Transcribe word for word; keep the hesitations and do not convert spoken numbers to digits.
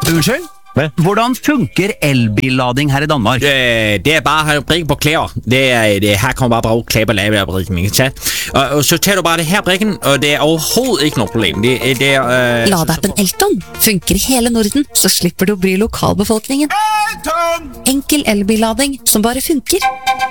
Unnskyld? Hvad? Hvordan funker elbillading her i Danmark? Øh, det er bare brikken på klæder. Det er, det, her kommer bare bruge klæder på lavebrikken, ikke sant? Og, og så tager du bare det her brikken, og det er overhovedet ikke noe problem. Det, det er... Øh, Ladeappen Elton funker i hele Norden, så slipper du å bry lokalbefolkningen. Enkel elbillading som bare funker.